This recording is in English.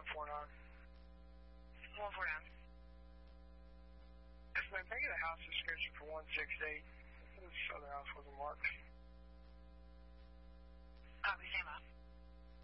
149. 149. Yes, ma'am. Can I get a house description for 168? This other house wasn't marked.